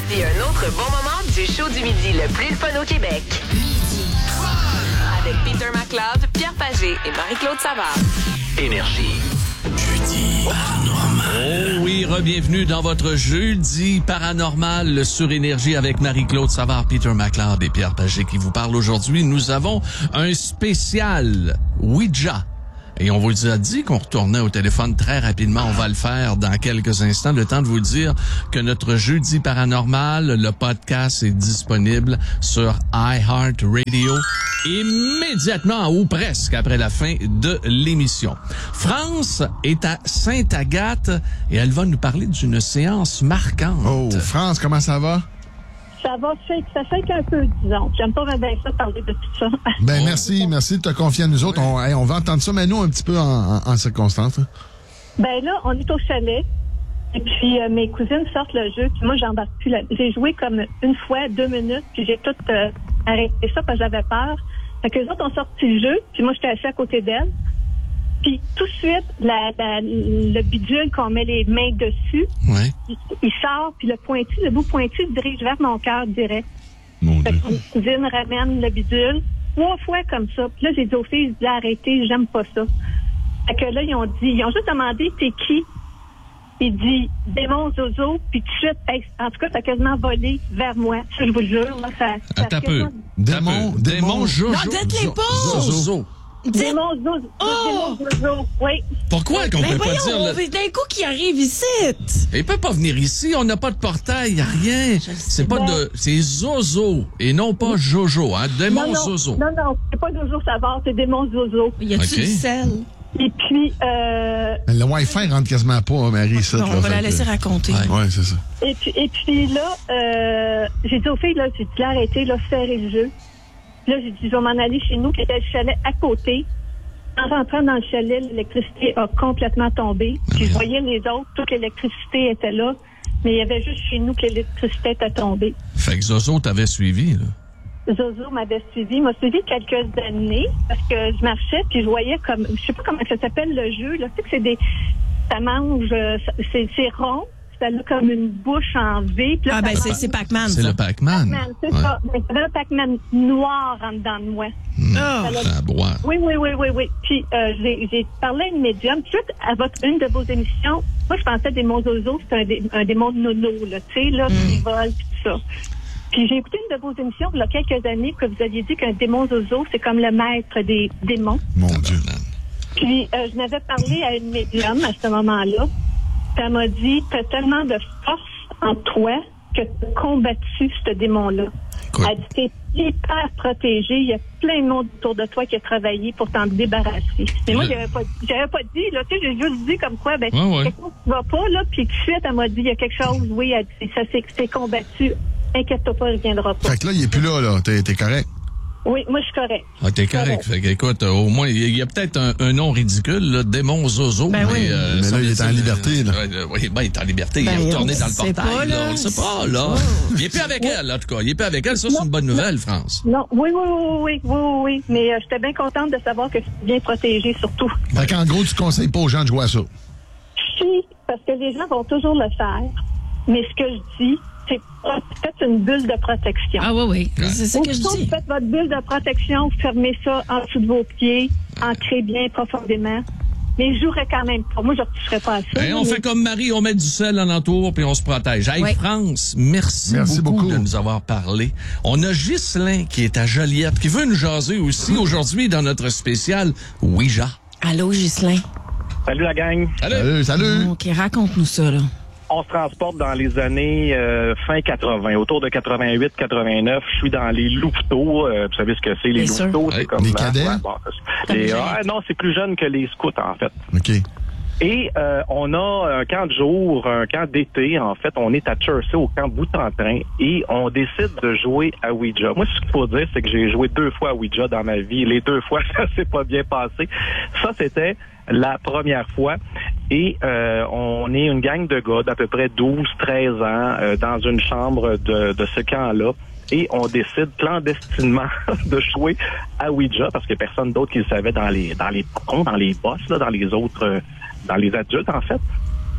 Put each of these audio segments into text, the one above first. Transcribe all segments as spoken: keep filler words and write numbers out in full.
Voici un autre bon moment du show du midi le plus le fun au Québec. Midi avec Peter McLeod, Pierre Pagé et Marie-Claude Savard. Énergie. Jeudi paranormal. Oh oui, re-bienvenue dans votre Jeudi paranormal sur Énergie avec Marie-Claude Savard, Peter McLeod et Pierre Pagé qui vous parlent aujourd'hui. Nous avons un spécial Ouija. Et on vous a dit qu'on retournait au téléphone très rapidement. On va le faire dans quelques instants. Le temps de vous dire que notre Jeudi paranormal, le podcast est disponible sur iHeartRadio immédiatement ou presque après la fin de l'émission. France est à Sainte-Agathe et elle va nous parler d'une séance marquante. Oh, France, comment ça va? Ça va, ça fait un peu, disons. J'aime pas bien ça parler de tout ça. Ben, merci, merci de te confier à nous autres. On, hey, on va entendre ça, mais nous, un petit peu en, en, en circonstance. Hein. Ben là, on est au chalet. Et puis, euh, mes cousines sortent le jeu. Puis moi, j'embarque plus là. J'ai joué comme une fois, deux minutes. Puis j'ai tout euh, arrêté ça parce que j'avais peur. Fait que les autres ont sorti le jeu. Puis moi, j'étais assise à côté d'elle. Puis tout de suite, la, la, le bidule qu'on met les mains dessus, ouais. il, il sort, puis le pointu, le bout pointu se dirige vers mon cœur direct. Mon Fait Dieu. que mon cousine ramène le bidule trois fois comme ça. Puis là, j'ai dit aux filles, je dis arrêtez, j'aime pas ça. Fait que là, ils ont dit, ils ont juste demandé t'es qui? Il dit démon Zozo, puis tout de suite, hey, en tout cas, ça a quasiment volé vers moi. Ça, je vous le jure, là, ça. ça Attends un peu. Démon, Démon, démon Jojo. Non, dites-les pas! Zozo. Démon Zozo. Oh! Démon Zozo, oui. Pourquoi qu'on Ben peut pas voyons, dire... on Le... fait d'un coup qui arrive ici. Il peut pas venir ici, on n'a pas de portail, y a rien. C'est pas de... C'est Zozo et non pas Jojo, hein. Démon non, non, Zozo. non, non, c'est pas Zozo Savard, c'est Démon Zozo. Y a-tu Ok. du sel? Et puis, euh, Le Wi-Fi rentre quasiment pas, Marie, ça. Non, on va la laisser raconter. Ouais. Ouais, c'est ça. et puis, et puis là, euh, j'ai dit aux filles, là, j'ai dit arrêtez, là, serrez le jeu. Puis là, j'ai dit, je vais m'en aller chez nous, qui était le chalet à côté. En rentrant dans le chalet, l'électricité a complètement tombé. Puis je voyais les autres, toute l'électricité était là, mais il y avait juste chez nous que l'électricité était tombée. Fait que Zozo t'avait suivi, là. Zozo m'avait suivi, m'a suivi quelques années parce que je marchais puis je voyais comme, je sais pas comment ça s'appelle le jeu, là, tu sais que c'est des, ça mange, euh, c'est, c'est rond, ça a comme une bouche en V. Puis là, Ah, ben, ça c'est, mange- c'est Pac-Man, C'est ça. le Pac-Man. Pac-Man, c'est Ouais. ça. Mais ça avait un Pac-Man noir en dedans de moi. Ah. Ça boit. Oui, oui, oui, oui, oui. Puis euh, j'ai, j'ai parlé à une médium. Suite à votre une de vos émissions, moi je pensais démon Zozo, c'est un, dé, un démon de nono, là, tu sais, là, qui vole puis tout ça. Puis j'ai écouté une de vos émissions il y a quelques années que vous aviez dit qu'un démon Zozo, c'est comme le maître des démons. Mon Dieu. Puis euh, je n'avais parlé à une médium à ce moment-là. Puis elle m'a dit, t'as tellement de force en toi que tu as combattu ce démon-là. Écoute. Elle dit, t'es hyper protégé. Il y a plein de monde autour de toi qui a travaillé pour t'en débarrasser. Mais moi, Le- j'avais pas, j'avais pas dit, là, tu sais, j'ai juste dit comme quoi, ben, Ouais, ouais. quelque chose qui va pas, là, puis tout de suite, elle m'a dit, il y a quelque chose, oui, elle dit, ça c'est, c'est combattu. Inquiète-toi pas, il reviendra pas. Fait que là, il est plus là, là. T'es, t'es correct. Oui, moi, je suis correct. Ah, t'es correct. Fait que, écoute, euh, au moins, il y a peut-être un, un nom ridicule, là, Démon Zozo. Ben oui. euh, Mais ça là, il veut est en dire, liberté, là. euh, oui, ben, il est en liberté. Ben, il est retourné on dans le sait portail, pas, là. là. On le sait pas, là. Il est plus avec elle, en tout cas. Il est plus avec elle. Ça, c'est une bonne nouvelle, France. Non, oui, oui, oui, oui, oui, oui, oui. Mais euh, j'étais bien contente de savoir que tu es bien protégé, surtout. Fait qu'en gros, tu conseilles pas aux gens de jouer à ça. Si, parce que les gens vont toujours le faire. Mais ce que je dis, c'est faites une bulle de protection. Ah, oui, oui. Ouais. C'est ça que je Aussitôt dis. que faites votre bulle de protection, fermez ça en dessous de vos pieds, ancrez bien profondément. Mais je jouerais quand même pas. Moi, je ne retoucherais pas à ça. Ben, on mais- fait comme Marie, on met du sel en entour puis on se protège. Hey, Oui. France, merci, Merci beaucoup, beaucoup. de nous avoir parlé. On a Ghislain qui est à Joliette, qui veut nous jaser aussi aujourd'hui dans notre spécial Ouija. Allô, Ghislain. Salut la gang. Allez. Salut, salut. OK, raconte-nous ça, là. On se transporte dans les années euh, fin quatre-vingts, autour de quatre-vingt-huit quatre-vingt-neuf. Je suis dans les louveteaux. Euh, vous savez ce que c'est, les Bien sûr. louveteaux? Ouais. C'est comme Les hein, cadets? ouais, bon, c'est- les, Comme ah, non, c'est plus jeune que les scouts, en fait. OK. Et euh, on a un camp de jour, un camp d'été. En fait, on est à Chersey, au camp Boutentrin, et on décide de jouer à Ouija. Moi, ce qu'il faut dire, c'est que j'ai joué deux fois à Ouija dans ma vie. Les deux fois, ça s'est pas bien passé. Ça, c'était la première fois. Et euh, on est une gang de gars d'à peu près douze treize ans euh, dans une chambre de, de ce camp-là. Et on décide clandestinement de jouer à Ouija parce qu'il n'y a personne d'autre qui le savait dans les dans les dans les boss, là, dans les autres, euh, dans les adultes en fait.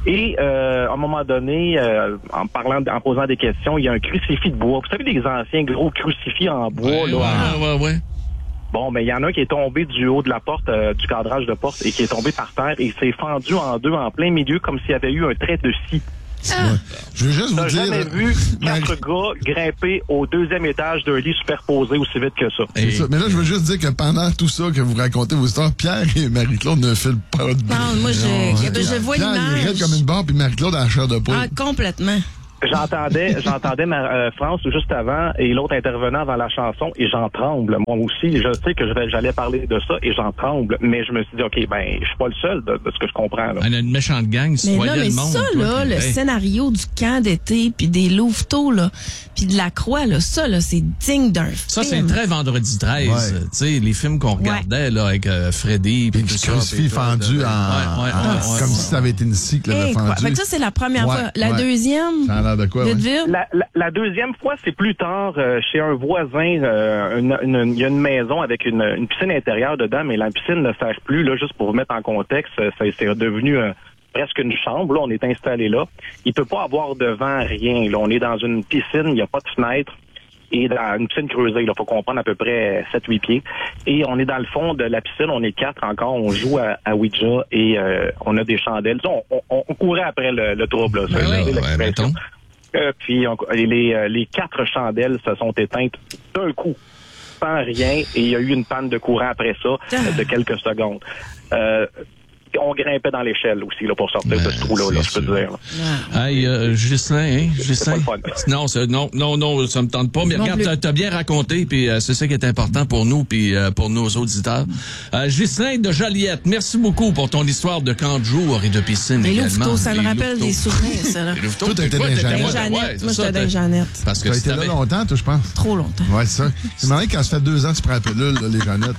Et euh, à un moment donné, euh, en parlant, en posant des questions, il y a un crucifix de bois. Vous savez, les anciens gros crucifix en bois, Ouais, là. ouais, ouais, ouais. Bon, mais il y en a un qui est tombé du haut de la porte, euh, du cadrage de porte, et qui est tombé par terre et s'est fendu en deux en plein milieu, comme s'il y avait eu un trait de scie. Ouais. Je veux juste vous T'as dire... jamais euh, vu Marie- quatre gars grimper au deuxième étage d'un lit superposé aussi vite que ça. C'est ça. Mais là, je veux juste dire que pendant tout ça que vous racontez vos histoires, Pierre et Marie-Claude ne filent pas de Non, moi, je, Non, je vois Pierre, il est l'image. raide comme une barre, puis Marie-Claude a la chair de poule. Ah, complètement. J'entendais, j'entendais ma, euh, France juste avant et l'autre intervenant avant la chanson et j'en tremble. Moi aussi, je sais que je vais- j'allais parler de ça et j'en tremble. Mais je me suis dit, OK, ben, je suis pas le seul de, de ce que je comprends, là. On a une méchante gang, si Mais tu là, voyais mais le monde. ça, toi, là, puis, le hey. scénario du camp d'été, puis des louveteaux, là, puis de la croix, là, ça, là, c'est digne d'un Ça, c'est film. très vendredi treize. Ouais. Tu sais, les films qu'on regardait, là, avec euh, Freddy. Puis Puis le tout ça, crucifix puis tout, fendu euh, en, ouais, ouais, en- ouais, comme ouais, si ça avait été une scie qui l'avait Eh, quoi. fendu. Fait que ça, c'est la première Ouais, fois. La ouais. deuxième, Ça a l'air de quoi, ouais? Woodville? La, la, la deuxième fois, c'est plus tard, euh, chez un voisin, euh, une- une- il y a une maison avec une, une piscine intérieure dedans, mais la piscine ne sert plus, là, juste pour vous mettre en contexte, euh, ça, c'est devenu euh, presque une chambre, là, on est installé là. Il peut pas avoir devant rien, là, on est dans une piscine, il n'y a pas de fenêtre, et dans une piscine creusée, il faut comprendre à peu près sept huit pieds, et on est dans le fond de la piscine, on est quatre encore, on joue à, à Ouija, et euh, on a des chandelles. On, on, on courait après le, le trouble, là, Ben c'est là, ouais, l'expression. mettons. Euh, puis on- et les, euh, les quatre chandelles se sont éteintes d'un coup, sans rien, et il y a eu une panne de courant après ça, euh, de quelques secondes. Euh, on grimpait dans l'échelle aussi là, pour sortir Ben, de ce trou-là, là, je c'est peux sûr. dire. là. Hey, euh, Ghislain, hein, Ghislain? pas le fun. Non, c'est- non, non, non, ça me tente pas. Mais Non regarde, plus. t'as, t'as bien raconté, puis euh, c'est ça qui est important pour nous, puis euh, pour nos auditeurs. Euh, Ghislain de Joliette, merci beaucoup pour ton histoire de camp de jour et de piscine Les également. louveteaux, ça me Les rappelle louveteaux. des souvenirs, ça, là. Les louveteaux, Toi, t'étais toi, dans t'étais Jeannette. moi, Jeannette. ouais, c'est Moi, ça, j'étais dans t'as- Jeannette. Parce que Tu as si été là t'avais- longtemps, toi, je pense. Trop longtemps. Ouais, c'est ça. C'est marrant quand ça fait deux ans que tu prends la pilule, là, les Jeannettes.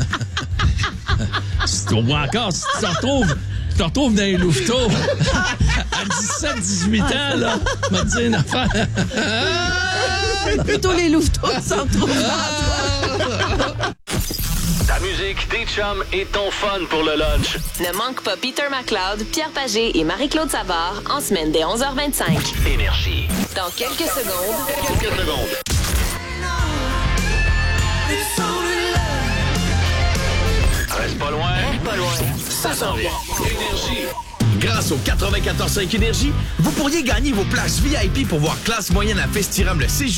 Si- Ou encore, si tu te retrouves, tu te retrouves dans les louveteaux à dix-sept dix-huit ans, là, on va te dire une affaire. Plutôt les louveteaux qui s'en trouvent dans toi. Ta musique, tes chums et ton fun pour le lunch. Ne manque pas Peter McLeod, Pierre Pagé et Marie-Claude Savard en semaine dès onze heures vingt-cinq. Énergie. Dans quelques secondes, Quelques secondes. Reste pas loin. pas loin. Ça s'en vient. Énergie. Grâce au quatre-vingt-quatorze cinq Énergie, vous pourriez gagner vos places V I P pour voir classe moyenne à Festiram le six juillet.